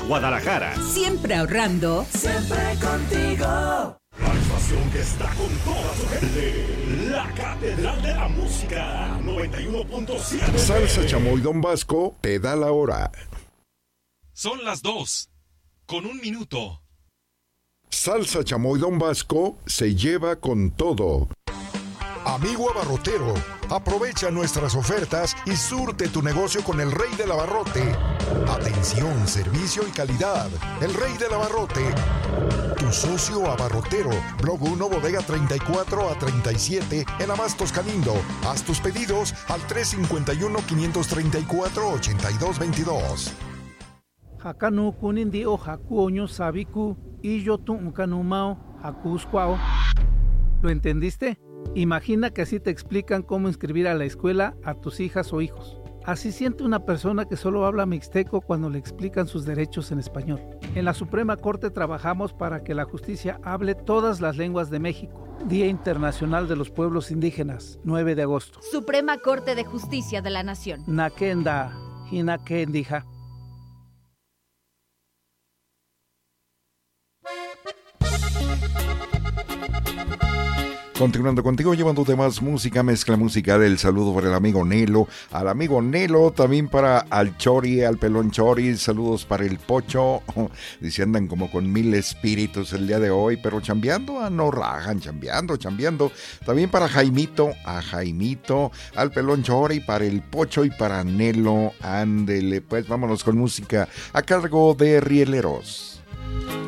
Guadalajara. Siempre ahorrando. Siempre contigo. La estación que está con toda su gente. La Catedral de la Música. 91.7. Salsa Chamoy Don Vasco te da la hora. Son las 2:01. Salsa Chamoy Don Vasco se lleva con todo. Amigo abarrotero, aprovecha nuestras ofertas y surte tu negocio con el Rey del Abarrote. Atención, servicio y calidad. El Rey del Abarrote. Tu socio abarrotero. Blog 1, bodega 34 a 37 en Abastos Calindo. Haz tus pedidos al 351-534-8222. Hakanu kunindi o hakuoño sabiku y yo tu unkanumao hakuskwao. ¿Lo entendiste? Imagina que así te explican cómo inscribir a la escuela a tus hijas o hijos. Así siente una persona que solo habla mixteco cuando le explican sus derechos en español. En la Suprema Corte trabajamos para que la justicia hable todas las lenguas de México. Día Internacional de los Pueblos Indígenas, 9 de agosto. Suprema Corte de Justicia de la Nación. Nakenda, hinakendija. Continuando contigo, llevándote más música, mezcla musical, el saludo para el amigo Nelo, al amigo Nelo, también para al Chori, al Pelón Chori, saludos para el Pocho, dice andan como con 1000 espíritus el día de hoy, pero chambeando, no rajan, chambeando, también para Jaimito, al Pelón Chori, para el Pocho y para Nelo, ándele, pues vámonos con música a cargo de Rieleros.